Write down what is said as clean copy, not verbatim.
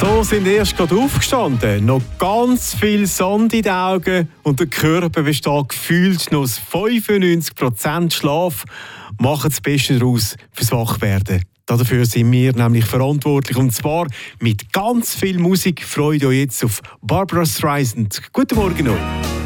So sind erst gerade aufgestanden, noch ganz viel Sand in den Augen und der Körper besteht gefühlt noch aus 95% Schlaf. Machen das Beste daraus fürs Wachwerden. Dafür sind wir nämlich verantwortlich, und zwar mit ganz viel Musik. Freut euch jetzt auf Barbra Streisand. Guten Morgen euch.